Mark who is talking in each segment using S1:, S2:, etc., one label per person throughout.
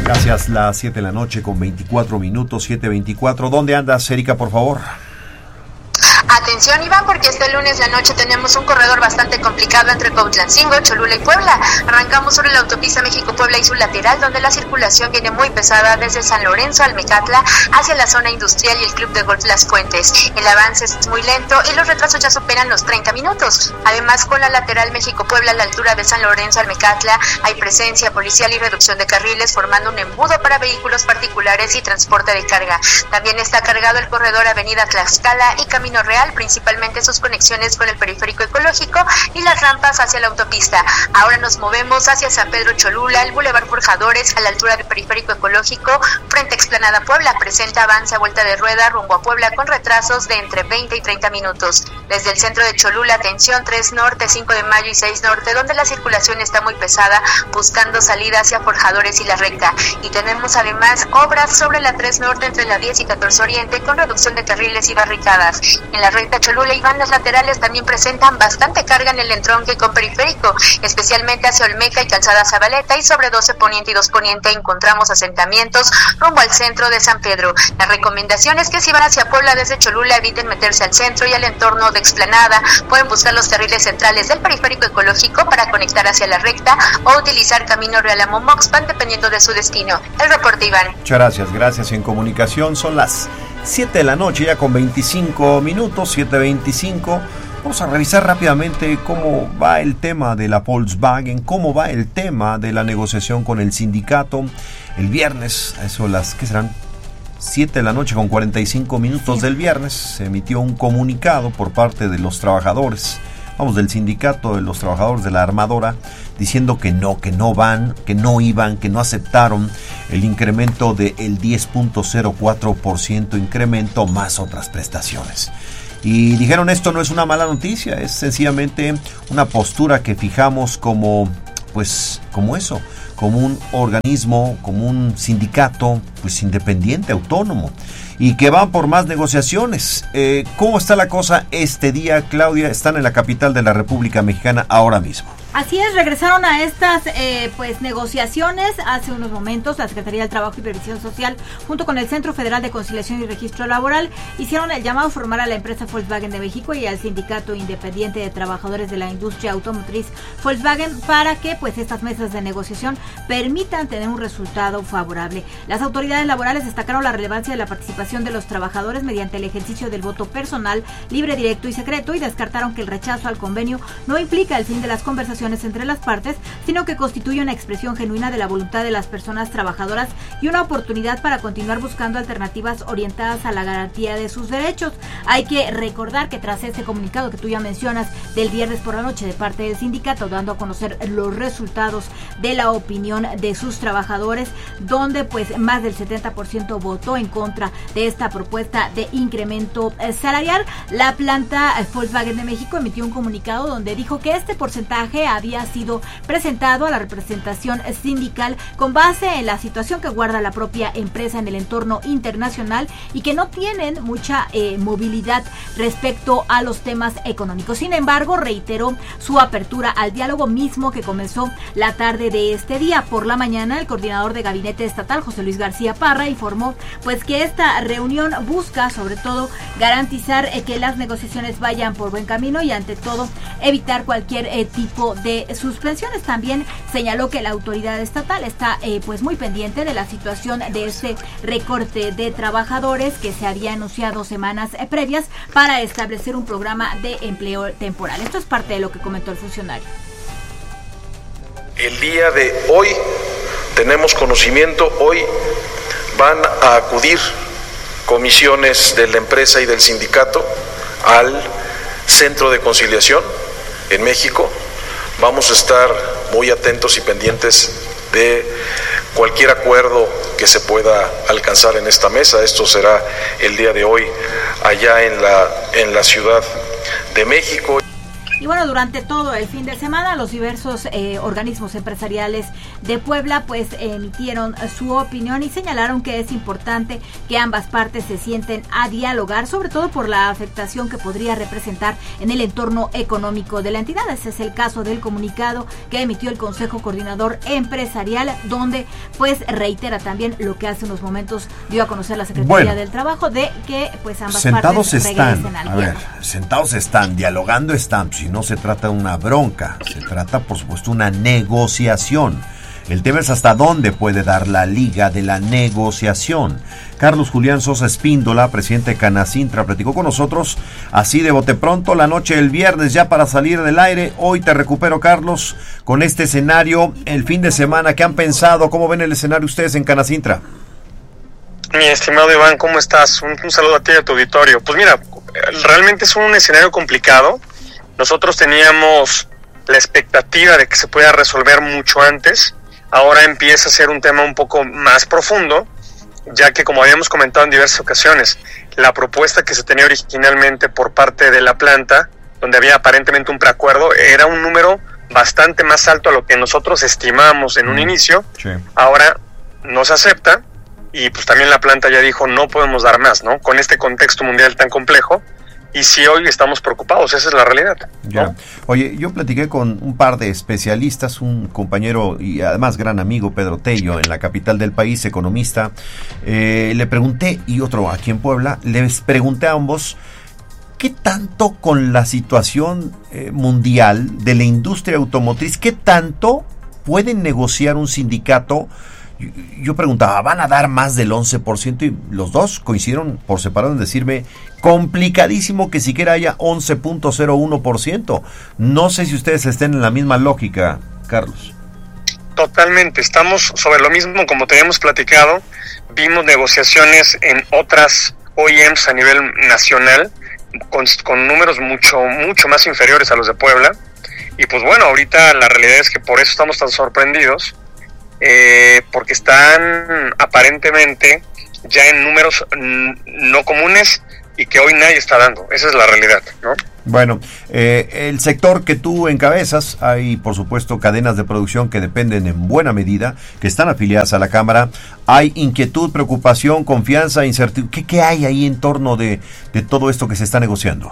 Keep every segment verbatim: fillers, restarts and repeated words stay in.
S1: Gracias, las siete de la noche con veinticuatro minutos, siete veinticuatro. ¿Dónde andas, Erika, por favor?
S2: Atención, Iván, porque este lunes la noche tenemos un corredor bastante complicado entre Cuautlancingo, Cholula y Puebla. Arrancamos sobre la autopista México-Puebla y su lateral, donde la circulación viene muy pesada desde San Lorenzo al Mecatla hacia la zona industrial y el Club de Golf Las Fuentes. El avance es muy lento y los retrasos ya superan los treinta minutos. Además, con la lateral México-Puebla a la altura de San Lorenzo al Mecatla, hay presencia policial y reducción de carriles, formando un embudo para vehículos particulares y transporte de carga. También está cargado el corredor Avenida Tlaxcala y Camino Real, principalmente sus conexiones con el periférico ecológico y las rampas hacia la autopista. Ahora nos movemos hacia San Pedro Cholula, el Boulevard Forjadores a la altura del periférico ecológico, frente a Explanada Puebla, presenta avance a vuelta de rueda rumbo a Puebla con retrasos de entre veinte y treinta minutos. Desde el centro de Cholula, atención, tres Norte, cinco de Mayo y seis Norte, donde la circulación está muy pesada, buscando salida hacia Forjadores y La Recta. Y tenemos además obras sobre la tres Norte entre la diez y catorce Oriente, con reducción de carriles y barricadas. En la recta Cholula y bandas laterales también presentan bastante carga en el entronque con periférico, especialmente hacia Olmeca y Calzada Zabaleta, y sobre doce Poniente y dos Poniente encontramos asentamientos rumbo al centro de San Pedro. La recomendación es que si van hacia Puebla desde Cholula eviten meterse al centro y al entorno de Explanada, pueden buscar los carriles centrales del periférico ecológico para conectar hacia la recta o utilizar Camino Real a Momoxpan dependiendo de su destino. El reporte, Iván.
S1: Muchas gracias, gracias. En comunicación son las siete de la noche ya con veinticinco minutos, siete veinticinco. Vamos a revisar rápidamente cómo va el tema de la Volkswagen, cómo va el tema de la negociación con el sindicato. El viernes, a eso las que serán siete de la noche con cuarenta y cinco minutos sí. del viernes, se emitió un comunicado por parte de los trabajadores, vamos, del sindicato de los trabajadores de la armadora, diciendo que no, que no van, que no iban, que no aceptaron el incremento del diez punto cero cuatro por ciento incremento más otras prestaciones. Y dijeron, esto no es una mala noticia, es sencillamente una postura que fijamos como, pues, como eso, como un organismo, como un sindicato, pues, independiente, autónomo, y que van por más negociaciones. Eh, ¿Cómo está la cosa este día, Claudia? Están en la capital de la República Mexicana ahora mismo.
S3: Así es, regresaron a estas eh, pues negociaciones hace unos momentos. La Secretaría del Trabajo y Previsión Social, junto con el Centro Federal de Conciliación y Registro Laboral, hicieron el llamado formal a la empresa Volkswagen de México y al Sindicato Independiente de Trabajadores de la Industria Automotriz Volkswagen para que pues estas mesas de negociación permitan tener un resultado favorable. Las autoridades laborales destacaron la relevancia de la participación de los trabajadores mediante el ejercicio del voto personal, libre, directo y secreto, y descartaron que el rechazo al convenio no implica el fin de las conversaciones entre las partes, sino que constituye una expresión genuina de la voluntad de las personas trabajadoras y una oportunidad para continuar buscando alternativas orientadas a la garantía de sus derechos. Hay que recordar que tras este comunicado que tú ya mencionas del viernes por la noche de parte del sindicato, dando a conocer los resultados de la opinión de sus trabajadores, donde pues más del setenta por ciento votó en contra de esta propuesta de incremento salarial, la planta Volkswagen de México emitió un comunicado donde dijo que este porcentaje había sido presentado a la representación sindical con base en la situación que guarda la propia empresa en el entorno internacional y que no tienen mucha eh, movilidad respecto a los temas económicos. Sin embargo, reiteró su apertura al diálogo mismo que comenzó la tarde de este día. Por la mañana, el coordinador de gabinete estatal, José Luis García Parra, informó pues que esta reunión busca sobre todo garantizar eh, que las negociaciones vayan por buen camino y ante todo evitar cualquier eh, tipo de suspensiones. También señaló que la autoridad estatal está eh, pues muy pendiente de la situación de este recorte de trabajadores que se había anunciado semanas eh, previas para establecer un programa de empleo temporal. Esto es parte de lo que comentó el funcionario.
S4: El día de hoy tenemos conocimiento, hoy van a acudir comisiones de la empresa y del sindicato al Centro de Conciliación en México. Vamos a estar muy atentos y pendientes de cualquier acuerdo que se pueda alcanzar en esta mesa. Esto será el día de hoy allá en la, en la Ciudad de México.
S3: Y bueno, durante todo el fin de semana, los diversos eh, organismos empresariales de Puebla pues emitieron su opinión y señalaron que es importante que ambas partes se sienten a dialogar, sobre todo por la afectación que podría representar en el entorno económico de la entidad. Ese es el caso del comunicado que emitió el Consejo Coordinador Empresarial, donde pues reitera también lo que hace unos momentos dio a conocer la Secretaría bueno, del Trabajo, de que pues ambas
S1: sentados
S3: partes
S1: están,
S3: regresen al
S1: a ver, sentados están, dialogando están, si no se trata de una bronca, se trata por supuesto una negociación. El tema es hasta dónde puede dar la liga de la negociación. Carlos Julián Sosa Espíndola, presidente de Canacintra, platicó con nosotros así de bote pronto la noche del viernes ya para salir del aire. Hoy te recupero, Carlos, con este escenario, el fin de semana. ¿Qué han pensado? ¿Cómo ven el escenario ustedes en Canacintra?
S5: Mi estimado Iván, ¿cómo estás? Un, un saludo a ti y a tu auditorio. Pues mira, realmente es un escenario complicado. Nosotros teníamos la expectativa de que se pudiera resolver mucho antes. Ahora empieza a ser un tema un poco más profundo, ya que, como habíamos comentado en diversas ocasiones, la propuesta que se tenía originalmente por parte de la planta, donde había aparentemente un preacuerdo, era un número bastante más alto a lo que nosotros estimamos en un inicio. Sí. Ahora no se acepta y pues también la planta ya dijo no podemos dar más, ¿no? Con este contexto mundial tan complejo. Y sí, hoy estamos preocupados, esa es la realidad, ¿no?
S1: Ya. Oye, yo platiqué con un par de especialistas, un compañero y además gran amigo, Pedro Tello, en la capital del país, economista. Eh, le pregunté, y otro aquí en Puebla, les pregunté a ambos, ¿qué tanto con la situación eh, mundial de la industria automotriz, qué tanto pueden negociar un sindicato? Yo preguntaba, ¿van a dar más del once por ciento? Y los dos coincidieron por separado en decirme, complicadísimo que siquiera haya once punto cero uno por ciento. No sé si ustedes estén en la misma lógica, Carlos.
S5: Totalmente, estamos sobre lo mismo como teníamos platicado. Vimos negociaciones en otras O E Ms a nivel nacional con, con números mucho, mucho más inferiores a los de Puebla. Y pues bueno, ahorita la realidad es que por eso estamos tan sorprendidos. Eh, porque están aparentemente ya en números no comunes y que hoy nadie está dando. Esa es la realidad, ¿no?
S1: Bueno, eh, el sector que tú encabezas, hay por supuesto cadenas de producción que dependen en buena medida, que están afiliadas a la Cámara. Hay inquietud, preocupación, confianza, incertidumbre. ¿Qué, qué hay ahí en torno de, de todo esto que se está negociando?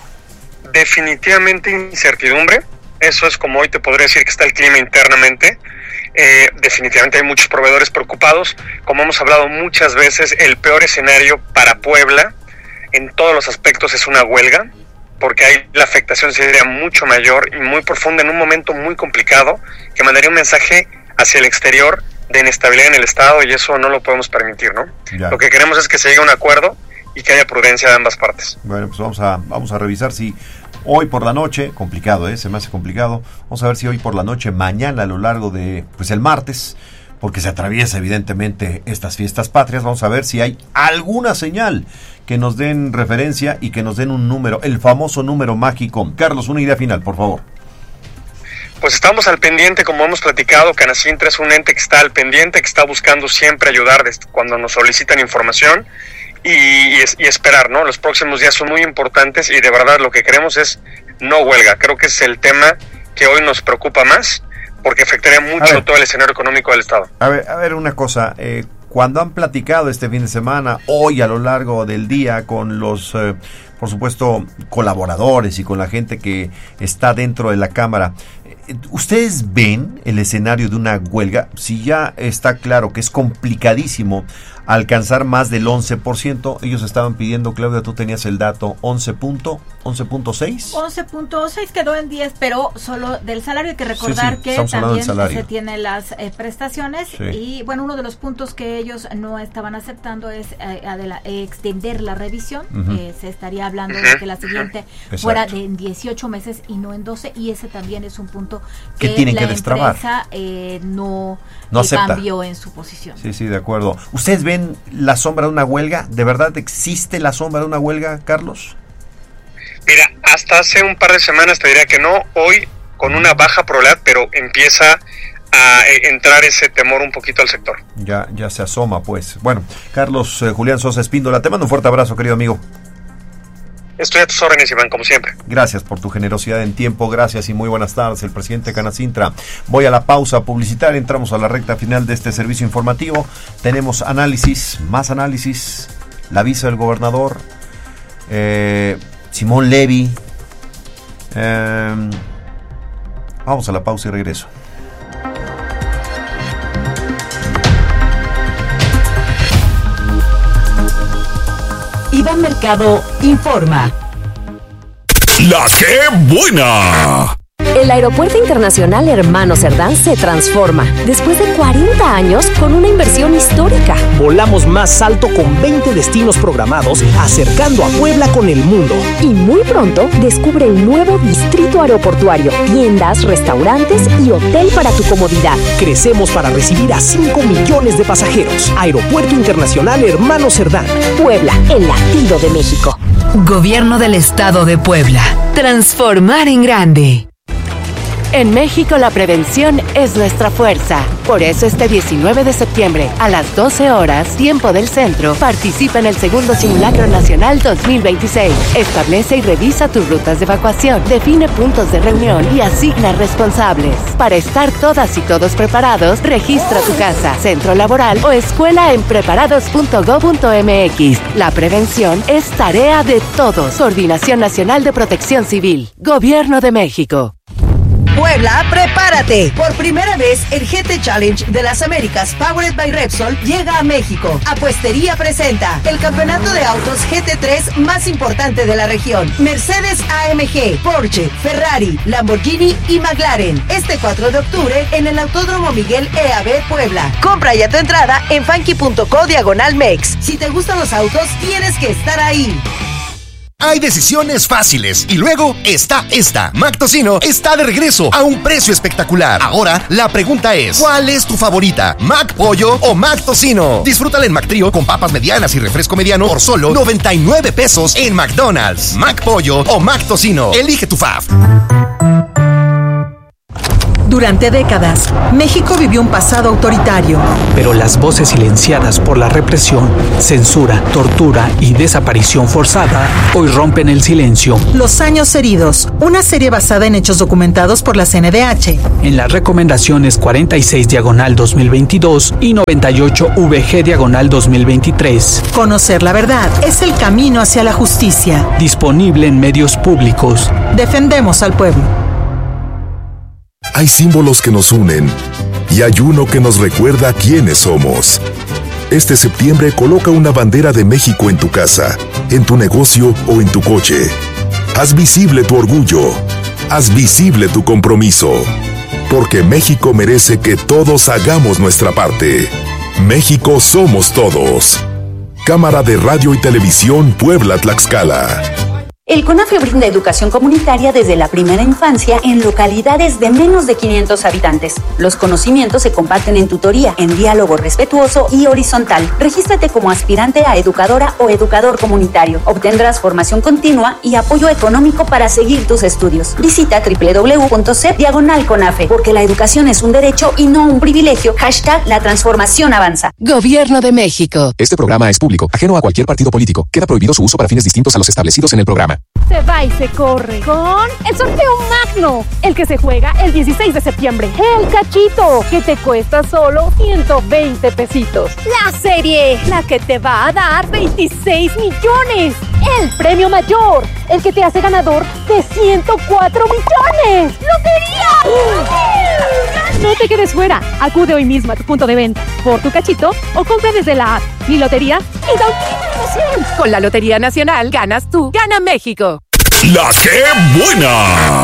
S5: Definitivamente incertidumbre. Eso es como hoy te podría decir que está el clima internamente. Eh, definitivamente hay muchos proveedores preocupados. Como hemos hablado muchas veces, el peor escenario para Puebla en todos los aspectos es una huelga, porque ahí la afectación sería mucho mayor y muy profunda en un momento muy complicado que mandaría un mensaje hacia el exterior de inestabilidad en el Estado, y eso no lo podemos permitir, ¿no? Ya. Lo que queremos es que se llegue a un acuerdo y que haya prudencia de ambas partes.
S1: Bueno, pues vamos a, vamos a revisar si hoy por la noche, complicado, ¿eh? Se me hace complicado. Vamos a ver si hoy por la noche, mañana a lo largo de, pues el martes, porque se atraviesa evidentemente estas fiestas patrias, vamos a ver si hay alguna señal que nos den referencia y que nos den un número, el famoso número mágico. Carlos, una idea final, por favor.
S5: Pues estamos al pendiente, como hemos platicado. Canacintra es un ente que está al pendiente, que está buscando siempre ayudar cuando nos solicitan información. Y, y, y esperar, ¿no? Los próximos días son muy importantes y de verdad lo que queremos es no huelga. Creo que es el tema que hoy nos preocupa más porque afectaría mucho todo el escenario económico del Estado.
S1: A ver, a ver una cosa, eh, cuando han platicado este fin de semana, hoy a lo largo del día con los, eh, por supuesto, colaboradores y con la gente que está dentro de la Cámara, ¿ustedes ven el escenario de una huelga? Si ya está claro que es complicadísimo alcanzar más del once por ciento, ellos estaban pidiendo, Claudia, tú tenías el dato, once punto seis.
S3: once punto seis quedó en diez, pero solo del salario. Hay que recordar sí, sí, que también se tienen las eh, prestaciones sí. Y bueno, uno de los puntos que ellos no estaban aceptando es eh, adela, eh, extender la revisión. Uh-huh. eh, se estaría hablando de que la siguiente Exacto. fuera de en dieciocho meses y no en doce, y ese también es un punto que
S1: tienen
S3: la
S1: que destrabar.
S3: Empresa eh, no,
S1: no
S3: eh, cambió en su posición.
S1: Sí, sí, de acuerdo. ¿Ustedes ven la sombra de una huelga? ¿De verdad existe la sombra de una huelga, Carlos?
S5: Mira, hasta hace un par de semanas te diría que no. Hoy, con una baja probabilidad, pero empieza a entrar ese temor un poquito al sector.
S1: Ya, ya se asoma, pues. Bueno, Carlos eh, Julián Sosa Espíndola, te mando un fuerte abrazo, querido amigo.
S5: Estoy a tus órdenes, Iván, como siempre.
S1: Gracias por tu generosidad en tiempo, gracias y muy buenas tardes, el presidente Canacintra. Voy a la pausa publicitaria, entramos a la recta final de este servicio informativo. Tenemos análisis, más análisis, la visa del gobernador, eh, Simón Levy. Eh, vamos a la pausa y regreso.
S6: Iván Mercado informa.
S7: La G buena.
S8: El Aeropuerto Internacional Hermano Cerdán se transforma después de cuarenta años con una inversión histórica.
S9: Volamos más alto con veinte destinos programados, acercando a Puebla con el mundo.
S8: Y muy pronto descubre el nuevo distrito aeroportuario, tiendas, restaurantes y hotel para tu comodidad.
S9: Crecemos para recibir a cinco millones de pasajeros. Aeropuerto Internacional Hermano Cerdán.
S8: Puebla, el latido de México.
S6: Gobierno del Estado de Puebla. Transformar en grande.
S10: En México la prevención es nuestra fuerza. Por eso este diecinueve de septiembre a las doce horas, tiempo del centro, participa en el segundo Simulacro Nacional dos mil veintiséis. Establece y revisa tus rutas de evacuación, define puntos de reunión y asigna responsables. Para estar todas y todos preparados, registra tu casa, centro laboral o escuela en preparados punto gob punto mx. La prevención es tarea de todos. Coordinación Nacional de Protección Civil. Gobierno de México.
S6: Puebla, prepárate. Por primera vez, el G T Challenge de las Américas, powered by Repsol, llega a México. Apuestería presenta el campeonato de autos G T tres más importante de la región. Mercedes A M G, Porsche, Ferrari, Lamborghini y McLaren. Este cuatro de octubre en el Autódromo Miguel E A B Puebla. Compra ya tu entrada en funky punto co diagonal mex. Si te gustan los autos, tienes que estar ahí.
S7: Hay decisiones fáciles y luego está esta. Mac Tocino está de regreso a un precio espectacular. Ahora la pregunta es, ¿cuál es tu favorita? ¿Mac Pollo o Mac Tocino? Disfrútala en Mac Trío con papas medianas y refresco mediano por solo noventa y nueve pesos en McDonald's. Mac Pollo o Mac Tocino. Elige tu fave.
S6: Durante décadas, México vivió un pasado autoritario.
S9: Pero las voces silenciadas por la represión, censura, tortura y desaparición forzada hoy rompen el silencio.
S6: Los años heridos, una serie basada en hechos documentados por la C N D H.
S9: En las recomendaciones cuarenta y seis diagonal dos mil veintidós y noventa y ocho V G diagonal dos mil veintitrés.
S6: Conocer la verdad es el camino hacia la justicia.
S9: Disponible en medios públicos.
S6: Defendemos al pueblo.
S11: Hay símbolos que nos unen y hay uno que nos recuerda quiénes somos. Este septiembre coloca una bandera de México en tu casa, en tu negocio o en tu coche. Haz visible tu orgullo. Haz visible tu compromiso. Porque México merece que todos hagamos nuestra parte. México somos todos. Cámara de Radio y Televisión Puebla-Tlaxcala.
S12: El CONAFE brinda educación comunitaria desde la primera infancia en localidades de menos de quinientos habitantes. Los conocimientos se comparten en tutoría, en diálogo respetuoso y horizontal. Regístrate como aspirante a educadora o educador comunitario. Obtendrás formación continua y apoyo económico para seguir tus estudios. Visita doble u doble u doble u punto c e diagonal CONAFE, porque la educación es un derecho y no un privilegio. Hashtag la transformación avanza.
S10: Gobierno de México.
S13: Este programa es público, ajeno a cualquier partido político. Queda prohibido su uso para fines distintos a los establecidos en el programa.
S14: Se va y se corre con el sorteo magno, el que se juega el dieciséis de septiembre. El cachito, que te cuesta solo ciento veinte pesitos. La serie, la que te va a dar veintiséis millones. El premio mayor, el que te hace ganador de ciento cuatro millones. ¡Lotería! No te quedes fuera. Acude hoy mismo a tu punto de venta por tu cachito o compra desde la app Mi Lotería y da un...
S10: Con la Lotería Nacional ganas tú, gana México.
S7: La G buena.